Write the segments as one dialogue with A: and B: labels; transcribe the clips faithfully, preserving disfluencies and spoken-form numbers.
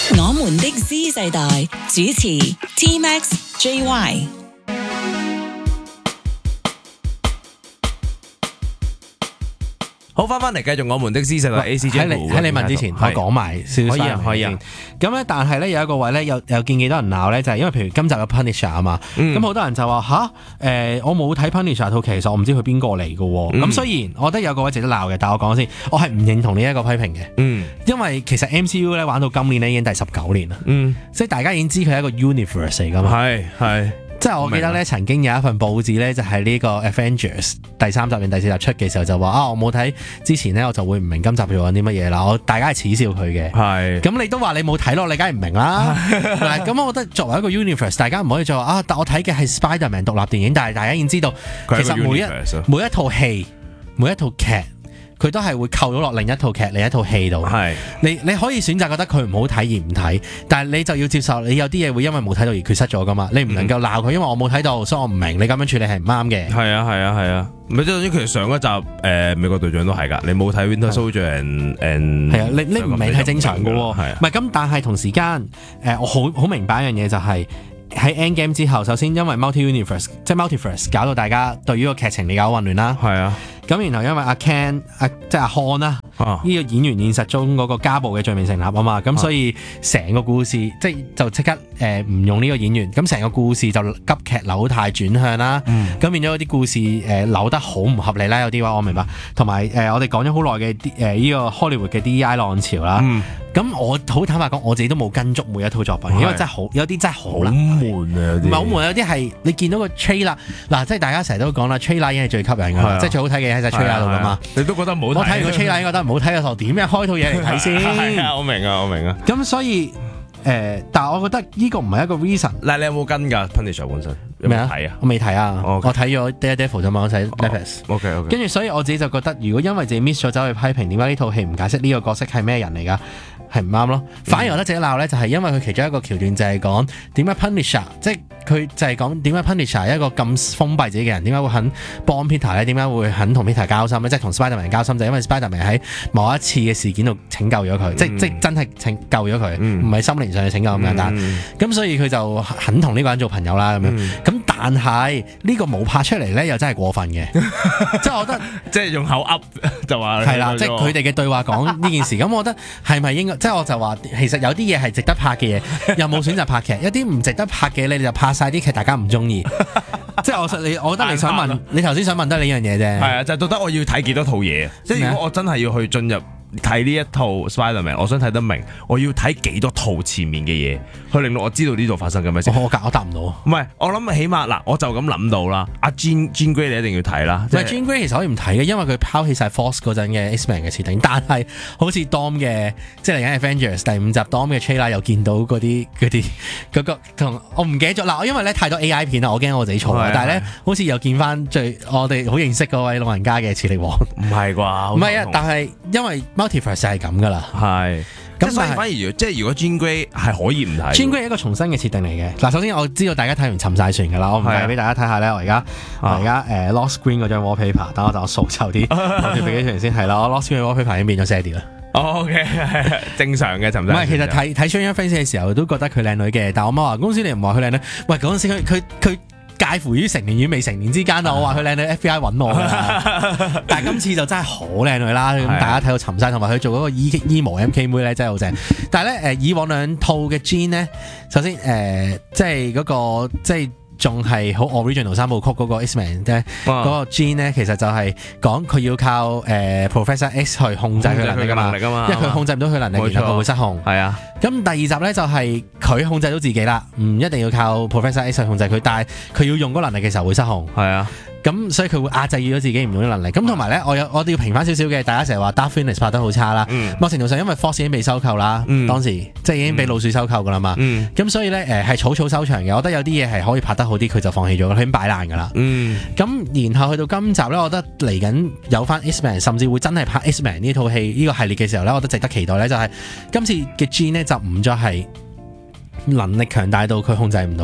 A: 我們的 Z 世代主持 T Max J Y。
B: 好，翻翻嚟繼續我們的 Z 世代 A C J。
C: 喺你喺你問之前，我講埋少少。
B: 可以啊，可以啊。
C: 咁咧，但係咧有一個位咧，有有見幾多人鬧咧，就係因為譬如今集有 Punisher 啊嘛，咁好多人就話吓，誒我冇睇 Punisher 套劇，其實我唔知佢邊個嚟嘅喎。咁雖然我覺得有個位值得鬧嘅，但係我講先，我係唔認同呢一個批評嘅。嗯，因為其實 M C U 咧玩到今年咧已經第十九年啦。嗯，即係大家已經知佢係一個 universe 嚟㗎嘛。係係。即係我記得咧，曾經有一份報紙咧，就係呢個 Avengers 第三集定第四集出嘅時候就話啊，我冇睇之前咧，我就會唔明今集做緊啲乜嘢啦。我大家係恥笑佢嘅。係。咁你都話你冇睇咯，你梗係唔明啦。咁我覺得作為一個 universe， 大家唔可以再話啊，但我睇嘅係 Spider-Man 獨立電影，但係大家已經知道，其實每一每一套戲、每一套劇。佢都係會扣到落另一套劇、另一套戲度。係你你可以選擇覺得佢唔好睇而唔睇，但係你就要接受你有啲嘢會因為冇睇到而缺失咗噶嘛。你唔能夠鬧佢，因為我冇睇到，所以我唔明。你咁樣處理係唔啱嘅。係啊係啊係啊，咪即係其實上一集誒、呃、美國隊長都係㗎，你冇睇 Winter Soldier and and 係啊，你你唔明係正常嘅喎。係啊，唔係咁，但係同時間誒、呃，我好好明白一樣嘢就係、是。喺 Endgame 之後，首先因為 Multi Universe 即係 Multiverse 搞到大家對於個劇情理解好混亂啦。係啊，咁然後因為阿 Ken 阿即係阿漢啦，呢、啊、個演員現實中嗰個家暴嘅罪名成立啊嘛，咁所以成個故事即係就即刻誒唔、呃、用呢個演員，咁成個故事就急劇扭態轉向啦。咁、嗯、變咗啲故事誒、呃、扭得好唔合理啦，有啲話我明白。同埋誒我哋講咗好耐嘅誒呢個 Hollywood 嘅 D E I 浪潮啦。咁、嗯、我好坦白講，我自己都冇跟足每一套作品，因為真係好有啲真係好難睇。悶啊！有啲唔係好悶，有啲係你見到個 trailer 嗱，即係大家成日都講啦 trailer 已經係最吸引㗎啦，即係最好睇嘅喺晒 trailer 度㗎嘛。你都覺得唔好睇？我睇完個 trailer 已經覺得唔好睇嘅時候，點樣開套嘢嚟睇先？係啊，我明啊，我明啊。咁所以誒、呃，但係我覺得呢個唔係一個 reason。嗱，你有冇跟㗎 Punisher 本身？有冇睇啊？我未睇啊， okay. 我睇咗 Daredevil 啫嘛，我睇 Netflix。OK OK。跟住所以我自己就覺得，如果因為自己 miss 咗走去批評，點解呢套戲唔解釋呢個角色係咩人嚟㗎？係唔啱咯，反而我覺得值得鬧咧，就係因為佢其中一個橋段就係講點解 Punisher， 即係佢就係講點解 Punisher 一個咁封閉自己嘅人，點解會肯幫 Peter 咧？點解會肯同 Peter 交心咧？即係同 Spider-Man 交心，就係因為 Spider-Man 喺某一次嘅事件度拯救咗佢、嗯，即即真係拯救咗佢，唔、嗯、係心靈上嘅拯救咁簡單。咁、嗯、所以佢就肯同呢個人做朋友啦，咁樣。咁、嗯、但係呢、這個冇拍出嚟咧，又真係過分嘅，即係我覺得即係用口噏就話係啦，即係佢哋嘅對話講呢件事。咁我覺得係咪應該？即係我就話，其實有啲嘢係值得拍嘅嘢，又冇選擇拍劇；有啲唔值得拍嘅，你就拍晒啲劇，大家唔中意。即係我你，我覺得你想問，你頭先想問得你呢樣嘢啫。係啊，就係到底我要睇幾多套嘢？即係如果我真係要去進入睇呢一套 Spider-Man， 我想睇得明，我要睇幾多套前面嘅嘢，去令到我知道呢度發生緊咩事。我我答唔到。唔係，我諗起碼嗱，我就咁諗到啦。阿 Jean Jean Grey 你一定要睇啦。唔係 Jean Grey 其實可以唔睇嘅，因為佢拋棄晒 Fox 嗰陣嘅 X-Men 嘅設定。但係好似 Dom 嘅，即係嚟緊 Avengers 第五集 Dom 嘅 trailer 又見到嗰啲嗰啲嗰個同我唔記得咗啦。因為咧太多 A I 片啦，我驚我自己錯。但係咧好似又見翻最我哋好認識嗰位老人家嘅磁力王。唔係啩？唔係啊，但係因為 Multiverse 係咁噶啦，係咁，所以反而即係如果 Jean Grey 係可以唔睇 ，Jean Grey 係一個重新嘅設定嚟嘅。嗱，首先我知道大家睇完沉晒船噶啦，我唔介意俾大家睇下咧。我而家我而家誒 lock screen 嗰張 wallpaper， 等我就我掃走啲 notification 先係啦。我 lock screen 嘅 wallpaper 已經變咗 Sadie 啦。OK， 正常嘅沉晒。唔係，其實睇睇 Stranger Things 嘅時候都覺得佢靚女嘅，但係我媽話公司你唔話佢靚女，喂嗰陣時佢佢佢。介乎於成年與未成年之間啊！我話佢靚女 F B I 揾我㗎，但係今次就真係好靚女啦！咁大家睇到沉晒，同埋佢做嗰個 emo M K 妹咧真係好正。但係咧誒，以往兩套嘅 Jean 咧，首先誒、呃、即係嗰、那個即係。仲係好 original 三部曲嗰個 X-Men 咧，嗰個 Jean 咧其實就係講佢要靠誒、呃、Professor X 去控制佢能力㗎嘛，因為佢控制唔到佢能力，然後佢會失控。係啊，咁第二集咧就係佢控制到自己啦，唔一定要靠 Professor X 去控制佢，但係佢要用嗰能力嘅時候會失控。係啊。咁所以佢會壓制咗自己唔用嘅能力。咁同埋咧，我有我哋要評翻少少嘅。大家成日話 Dark Phoenix 拍得好差啦。某、嗯、程度上因為 Fox 已經被收購啦、嗯，當時即係已經俾老鼠收購噶啦嘛。咁、嗯、所以咧誒係草草收場嘅。我覺得有啲嘢係可以拍得好啲，佢就放棄咗，佢已經擺爛噶啦。咁、嗯、然後去到今集咧，我覺得嚟緊有翻 X-Men， 甚至會真係拍 X-Men 呢套戲呢、呢個系列嘅時候咧，我覺得值得期待咧，就係、是、今次嘅 Jean 咧就唔再係能力強大到佢控制唔到啦。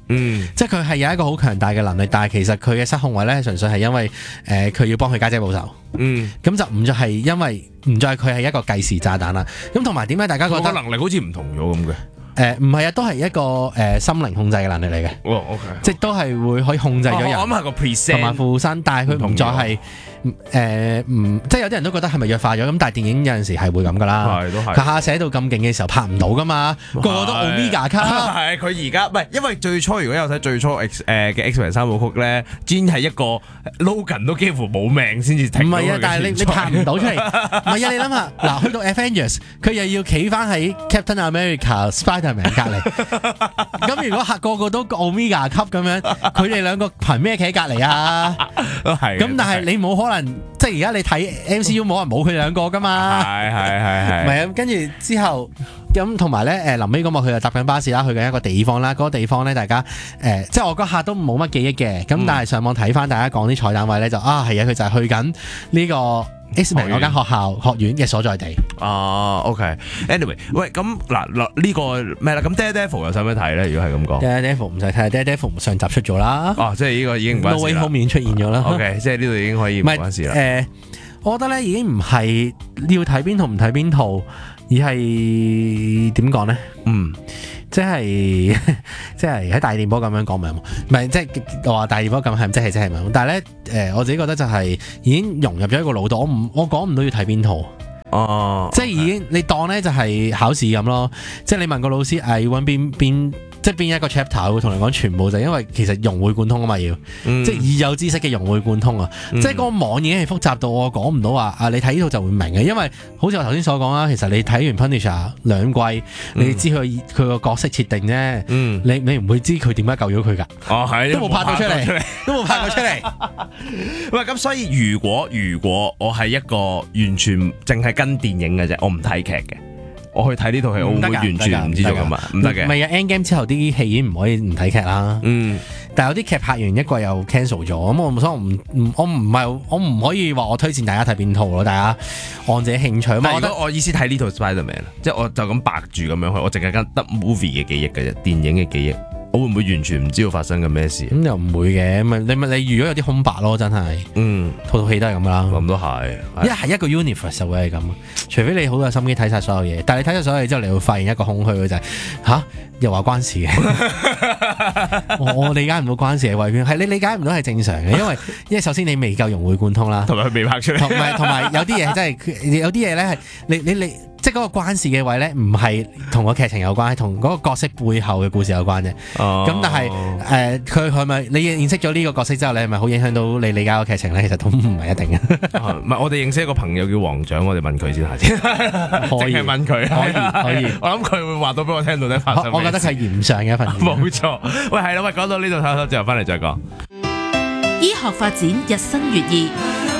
B: 嗯，
C: 即係佢係有一個好強大嘅能力，但係其實佢嘅失控位咧，純粹係因為誒佢、呃、要幫佢家姐報仇。
B: 嗯，
C: 咁就唔再係因為唔再佢係一個計時炸彈啦。咁同埋點解大家覺得
B: 個能力好似唔同咗咁嘅？
C: 誒唔係啊，都係一個誒、呃、心靈控制嘅能力嚟嘅。
B: 哦 OK，
C: 即係都係會可以控制咗人。
B: 我諗下個 percent
C: 同埋附身，但係佢唔再係誒唔，即係有啲人都覺得係咪弱化咗咁，但係電影有陣時係會咁噶啦。
B: 係都係。
C: 佢下寫到咁勁嘅時候拍唔到噶嘛，個個都 Omega 卡。
B: 係佢而家唔係，因為最初如果有睇最初 X 誒嘅 X-Men 三部曲咧，Jean 係一個 Logan 都幾乎冇命先至停到佢嘅存在。
C: 唔係啊，但係你你拍唔到出嚟。唔係啊，你諗下嗱，去到 Avengers，佢又要企翻喺 Captain America、Spider-Man 隔離。咁如果客個個都 Omega 級咁樣，佢哋兩個憑咩企喺隔離啊？
B: 都係。
C: 咁但係你冇可能，即係而家你睇 M C U 冇人冇佢兩個噶嘛？
B: 係係係係。
C: 唔係啊，跟住之後咁同埋咧誒臨尾嗰幕佢就搭緊巴士啦，去緊一個地方啦。嗰、嗰個地方咧，大家誒、呃、即係我嗰刻都冇乜記憶嘅。咁、嗯、但係上網睇翻大家講啲彩蛋位咧，就啊係啊，佢就係去緊呢個 X-Men 嗰間學校學院嘅所在地。
B: 哦、uh, ，OK，anyway，、okay. 喂，咁嗱嗱呢個咩啦？咁 Daredevil 又使唔使睇咧？如果係咁講
C: Daredevil 唔使睇 Daredevil 上集出咗啦。
B: 哦，即係呢個已經唔關事啦。No Way Home 面
C: 出現咗啦。
B: OK， 即係呢度已經可以唔關事啦。
C: 誒、呃，我覺得咧已經唔係要睇邊套唔睇邊套，而係點講咧？嗯。即係即係喺大電波咁樣講咪唔係即係話大電波咁係即係即係咪？但係咧誒，我自己覺得就係已經融入咗一個腦袋，我唔我講唔到要睇邊套。哦，即係已經你當咧就係考試咁咯，即係你問個老師誒要揾邊邊即係邊一個 chapter 會同你講全部，就因為其實融會貫通啊嘛要，嗯、即係已有知識嘅融會貫通啊，嗯、即係個網已經係複雜到我講唔到話啊你睇呢套就會明嘅，因為好似我頭先所講啦，其實你睇完 Punisher 兩季，你知佢佢個角色設定啫，嗯、你你唔會知佢點解救咗佢㗎，
B: 哦係，
C: 都冇拍到出嚟，都冇拍到出嚟。
B: 喂，咁所以如果如果我係一個完全淨係跟電影嘅啫，我唔睇劇嘅。我去睇呢套戲，我會完全唔知做乜嘛，唔得嘅。唔係啊 ，Endgame 之後啲戲已經唔可以唔睇劇啦。嗯，但係有啲劇拍完一季又 cancel 咗，咁我所以我唔唔我唔係我唔可以話我推薦大家睇邊套咯，大家按自己興趣。但係如果我意思睇呢套 Spider-Man， 即係我就咁白住咁樣去，我淨係跟得 movie 嘅記憶嘅啫，電影嘅記憶。我會唔會完全唔知道發生緊咩事？咁
C: 又唔會嘅，咪你咪你如果有啲空白咯，真係，嗯，套套戲都係咁噶啦。
B: 咁都係，
C: 一係一個 universe 就會係咁，除非你好有心機睇晒所有嘢，但係你睇晒所有嘢之後，你會發現一個空虛嘅就係、是、吓又話關事嘅。我我理解唔到關事嘅位邊，係你理解唔到係正常嘅，因為因為首先你未夠融會貫通啦，
B: 同埋佢未拍出嚟，同
C: 埋同埋有啲嘢真係有啲嘢咧係你你你。你即係嗰個關事嘅位咧，唔係同個劇情有關，係同嗰個角色背後嘅故事有關啫。哦，咁但係誒，佢係咪你認識咗呢個角色之後，你係咪好影響到你理解個劇情咧？其實都唔係一定嘅。
B: 唔係，我哋認識一個朋友叫黃獎，我哋問佢先下先。可以問佢，可以可以。我諗佢會話到俾我聽到底發生咩事。我覺得佢係嚴上嘅一份。冇錯。喂，係啦，喂，講到呢度唞唞，之後翻嚟再講。
A: 醫學發展日新月異。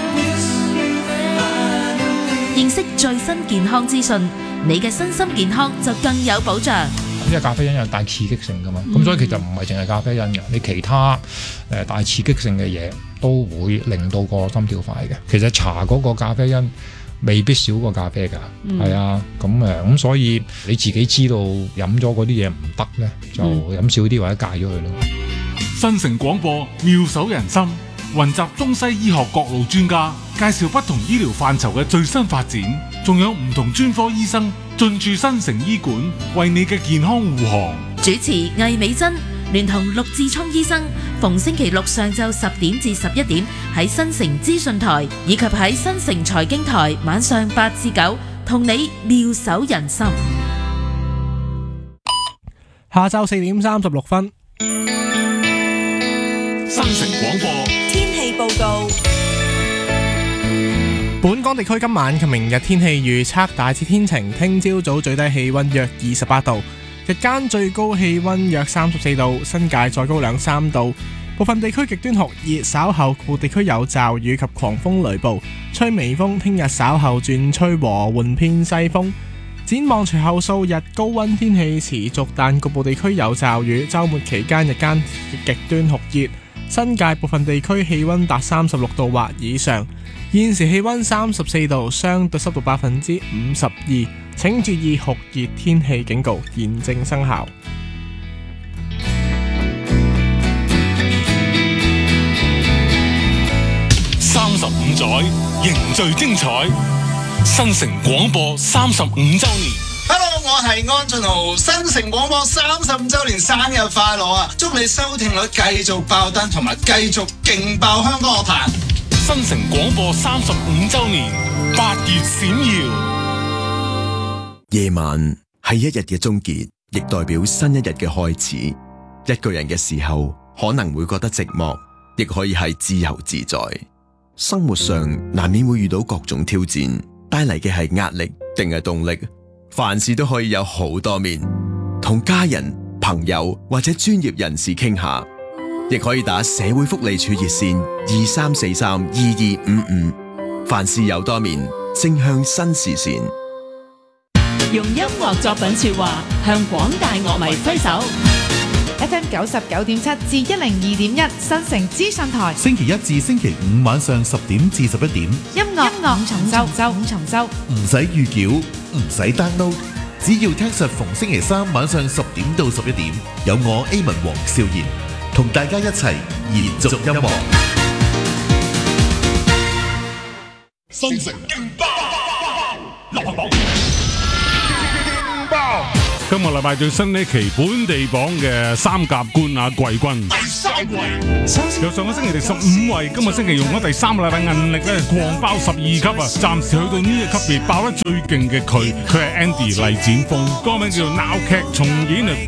A: 認識最新健康資訊，你嘅身心健康就更有保障。
D: 因為咖啡因有大刺激性噶嘛，咁、嗯、所以其實唔係淨係咖啡因嘅，你其他誒大刺激性嘅嘢都會令到個心跳快嘅。其實茶嗰個咖啡因未必少過咖啡噶，係、嗯、啊，咁誒咁所以你自己知道飲咗嗰啲嘢唔得咧，就飲少啲或者戒咗佢咯。
E: 新城廣播妙手仁心，雲集中西醫學各路專家，介紹不同醫療範疇嘅最新發展，仲有唔同專科醫生進駐新城醫館，為你嘅健康護航。
A: 主持魏美珍聯同陸志聰醫生，逢星期六上晝十點至十一點喺新城資訊台，以及喺新城財經台晚上八至九，同你妙手仁心。
F: 下晝四點三十六分，
E: 新城廣播
A: 天氣報告。
F: 本港地區今晚及明日天氣預測大致天晴，聽朝早最低氣溫約二十八度，日間最高氣溫約三十四度，新界再高兩三度。部分地區極端酷熱，稍後局部地區有驟雨及狂風雷暴，吹微風。聽日稍後轉吹和緩偏西風。展望隨後數日高溫天氣持續，但局部地區有驟雨。週末期間日間極端酷熱，新界部分地區氣溫達三十六度或以上。現時氣溫三十四度，相對濕度百分之五十二，請注意酷熱天氣警告現正生效。
E: 十五載，凝聚精彩。新城廣播三十五週年。
G: Hello， 我係安俊豪，新城廣播三十五週年生日快樂啊！祝你收聽率繼續爆燈，同埋繼續勁爆香港樂壇。
E: 新城廣播三十五週年，八月閃耀。
H: 夜晚係一日嘅終結，亦代表新一日嘅開始。一個人嘅時候，可能會覺得寂寞，亦可以係自由自在。生活上難免會遇到各種挑戰，帶嚟嘅係壓力定係動力？凡事都可以有好多面，同家人、朋友或者專業人士傾下，亦可以打社會福利處熱線二三四三二二五五。凡事有多面，正向新視線。
A: 用音樂作品說話，向廣大樂迷揮手。
I: F M 九十九點七至一零二點一新城資訊台，
J: 星期一至星期五晚上十點至十一點，
I: 音樂音樂五重奏，五重奏，
J: 唔使預繳，唔使 download， 只要聽實逢星期三晚上十點到十一點，有我 A 文黃少賢同大家一齊延續音樂。
E: 新城勁爆流行榜。 今個禮拜最新呢期本地榜嘅三甲冠亞季軍，第三位，由上個星期第十五位，今個星期用咗第三個禮拜韌力咧狂爆十二級啊！暫時去到呢個級別爆得最勁嘅佢，佢係 Andy 黎展峰，歌名叫做《鬧劇重演》啊！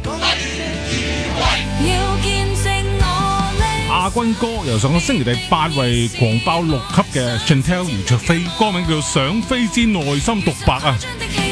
E: 亞軍歌由上個星期第八位狂爆六級嘅 Chantel 姚焯菲，歌名叫做《想飛之內心獨白》啊！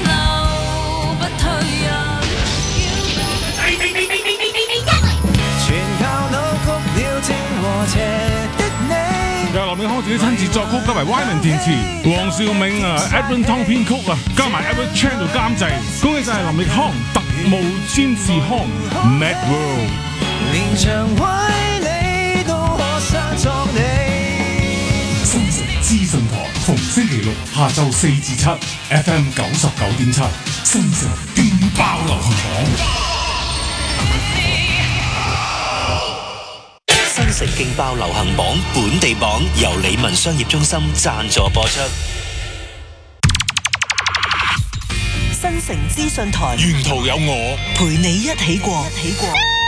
E: 由林永康自己親自作曲，加埋 Wyman 填詞，黃兆銘啊 Aaron Tong 編曲啊，加埋 Aaron Chan 做監製，恭喜晒林奕康、特務詹士康、Mad World。連場為你都可相作你。新城資訊台逢星期六下晝四至七 ，F M 九十九點七，新城勁爆流行榜。
K: 新城勁爆流行榜本地榜由理文商業中心贊助播出。新城資訊台，
E: 沿途有我
K: 陪你一起過，一起過。